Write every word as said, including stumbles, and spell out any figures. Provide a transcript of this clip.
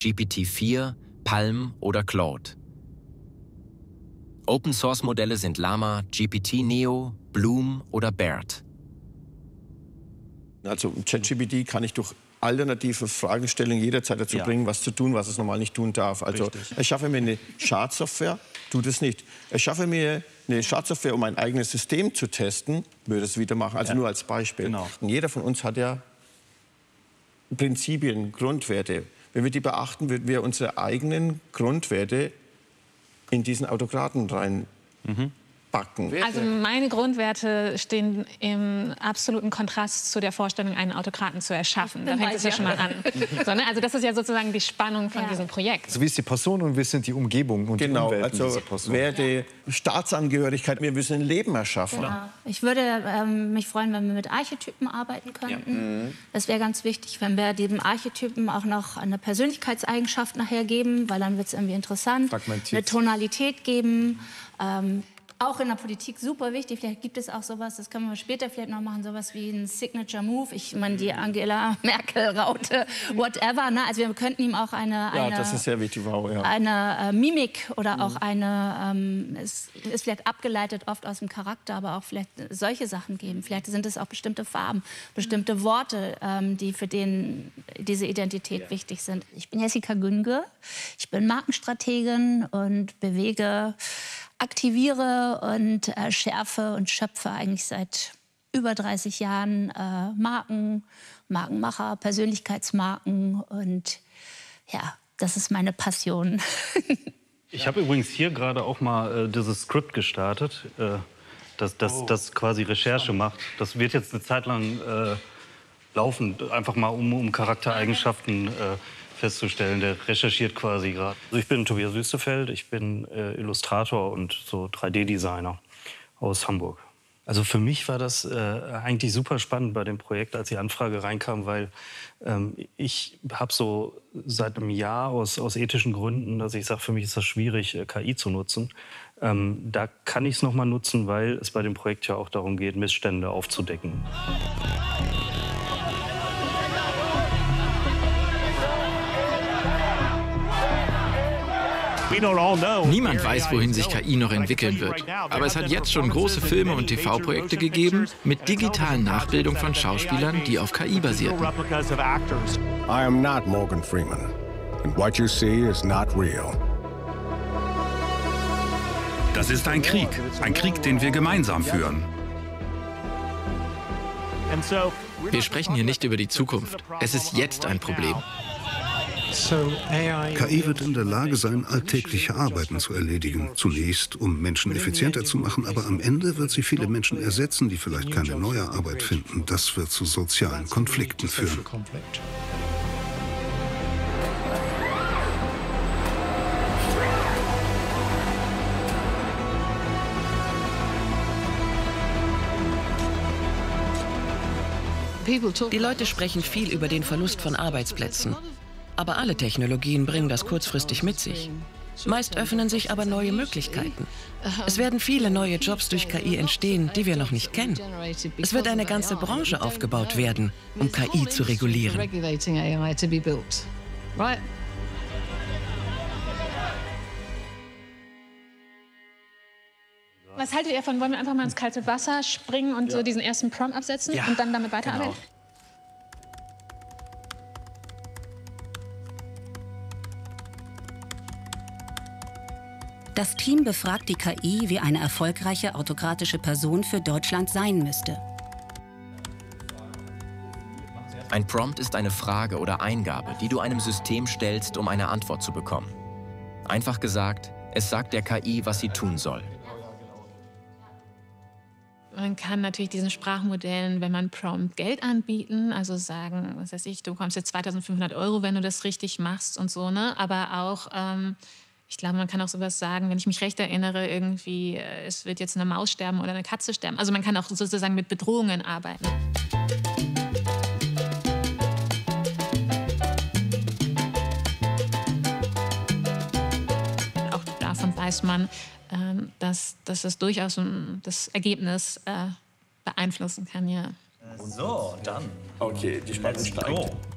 G P T vier, Palm oder Claude. Open-Source-Modelle sind Llama, G P T Neo, Bloom oder BERT. Also ChatGPT kann ich durch alternative Fragestellungen jederzeit dazu ja. bringen, was zu tun, was es normal nicht tun darf. Also Richtig. erschaffe mir eine Schadsoftware, tut es nicht. Erschaffe mir eine Schadsoftware, um ein eigenes System zu testen, würde es wieder machen. Also ja. nur als Beispiel. Genau. Und jeder von uns hat ja Prinzipien, Grundwerte. Wenn wir die beachten, würden wir unsere eigenen Grundwerte in diesen Autokraten reinpacken. Mhm. Also meine Grundwerte stehen im absoluten Kontrast zu der Vorstellung, einen Autokraten zu erschaffen. Da fängt es ja schon mal an. So, ne? Also das ist ja sozusagen die Spannung von ja. diesem Projekt. So wie ist die Person und wie sind die Umgebung und genau, die Umwelt also Person. Werte, Staatsangehörigkeit, wir müssen ein Leben erschaffen. Ja. Ich würde ähm, mich freuen, wenn wir mit Archetypen arbeiten könnten. Ja. Mhm. Das wäre ganz wichtig, wenn wir dem Archetypen auch noch eine Persönlichkeitseigenschaft nachher geben, weil dann wird es irgendwie interessant. Eine Tonalität geben. Ähm, Auch in der Politik super wichtig. Vielleicht gibt es auch sowas, das können wir später vielleicht noch machen, sowas wie ein Signature Move. Ich meine, die Angela Merkel-Raute, whatever. Ne? Also wir könnten ihm auch eine, ja, eine, das ist sehr wichtig, wow, ja. eine äh, Mimik oder mhm. auch eine, ähm, es ist vielleicht abgeleitet oft aus dem Charakter, aber auch vielleicht solche Sachen geben. Vielleicht sind es auch bestimmte Farben, bestimmte Worte, ähm, die für den, diese Identität ja. wichtig sind. Ich bin Jessica Günge, ich bin Markenstrategin und bewege aktiviere und äh, schärfe und schöpfe eigentlich seit über dreißig Jahren äh, Marken, Markenmacher, Persönlichkeitsmarken und ja, das ist meine Passion. Ich habe übrigens hier gerade auch mal äh, dieses Skript gestartet, äh, das, das, oh. das quasi Recherche macht. Das wird jetzt eine Zeit lang äh, laufen, einfach mal um, um Charaktereigenschaften äh, festzustellen. Der recherchiert quasi gerade. Also ich bin Tobias Wüstefeld, ich bin äh, Illustrator und so drei D Designer aus Hamburg. Also für mich war das äh, eigentlich super spannend bei dem Projekt, als die Anfrage reinkam, weil ähm, ich habe so seit einem Jahr aus, aus ethischen Gründen, dass ich sage, für mich ist das schwierig, äh, K I zu nutzen. Ähm, da kann ich es noch mal nutzen, weil es bei dem Projekt ja auch darum geht, Missstände aufzudecken. Niemand weiß, wohin sich K I noch entwickeln wird. Aber es hat jetzt schon große Filme und T V-Projekte gegeben mit digitalen Nachbildung von Schauspielern, die auf K I basierten. I am not Morgan Freeman. And what you see is not real. Das ist ein Krieg. Ein Krieg, den wir gemeinsam führen. Wir sprechen hier nicht über die Zukunft. Es ist jetzt ein Problem. K I wird in der Lage sein, alltägliche Arbeiten zu erledigen. Zunächst, um Menschen effizienter zu machen, aber am Ende wird sie viele Menschen ersetzen, die vielleicht keine neue Arbeit finden. Das wird zu sozialen Konflikten führen. Die Leute sprechen viel über den Verlust von Arbeitsplätzen. Aber alle Technologien bringen das kurzfristig mit sich. Meist öffnen sich aber neue Möglichkeiten. Es werden viele neue Jobs durch K I entstehen, die wir noch nicht kennen. Es wird eine ganze Branche aufgebaut werden, um K I zu regulieren. Was haltet ihr davon? Wollen wir einfach mal ins kalte Wasser springen und ja. so diesen ersten Prompt absetzen ja. und dann damit weiterarbeiten? Genau. Das Team befragt die K I, wie eine erfolgreiche autokratische Person für Deutschland sein müsste. Ein Prompt ist eine Frage oder Eingabe, die du einem System stellst, um eine Antwort zu bekommen. Einfach gesagt, es sagt der K I, was sie tun soll. Man kann natürlich diesen Sprachmodellen, wenn man Prompt, Geld anbieten, also sagen, was weiß ich, du bekommst jetzt zweitausendfünfhundert Euro, wenn du das richtig machst und so, ne? Aber auch ähm, ich glaube, man kann auch sowas sagen, wenn ich mich recht erinnere, irgendwie, es wird jetzt eine Maus sterben oder eine Katze sterben. Also man kann auch sozusagen mit Bedrohungen arbeiten. Auch davon weiß man, dass, dass es durchaus das Ergebnis beeinflussen kann, ja. So, dann. Okay, die Spannung steigt.